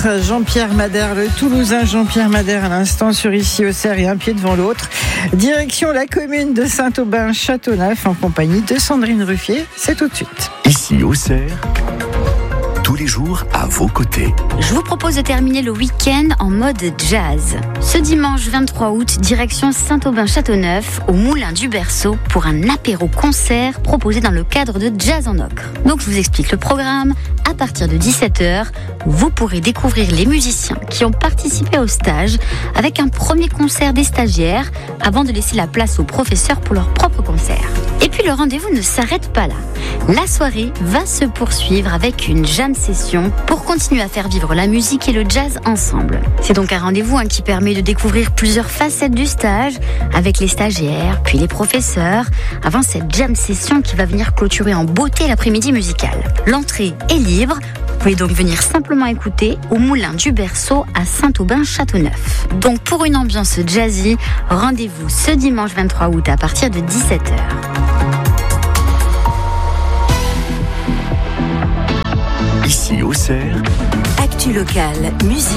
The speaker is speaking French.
Auxerre. Jean-Pierre Madère, le Toulousain Jean-Pierre Madère à l'instant sur Ici Auxerre et un pied devant l'autre. Direction la commune de Saint-Aubin-Châteauneuf en compagnie de Sandrine Ruffier. C'est tout de suite. Ici Auxerre, tous les jours à vos côtés. Je vous propose de terminer le week-end en mode jazz. Ce dimanche 23 août, direction Saint-Aubin-Châteauneuf, au Moulin du Berceau, pour un apéro-concert proposé dans le cadre de Jazz en Ocre. Donc je vous explique le programme. À partir de 17h, vous pourrez découvrir les musiciens qui ont participé au stage avec un premier concert des stagiaires avant de laisser la place aux professeurs pour leur propre concert. Et puis le rendez-vous ne s'arrête pas là. La soirée va se poursuivre avec une jam session pour continuer à faire vivre la musique et le jazz ensemble. C'est donc un rendez-vous qui permet de découvrir plusieurs facettes du stage avec les stagiaires, puis les professeurs, avant cette jam session qui va venir clôturer en beauté l'après-midi musical. L'entrée est libre. Vous pouvez donc venir simplement écouter au Moulin du Berceau à Saint-Aubin-Châteauneuf. Donc pour une ambiance jazzy, rendez-vous ce dimanche 23 août à partir de 17h. Ici Auxerre, Actu locale, musique.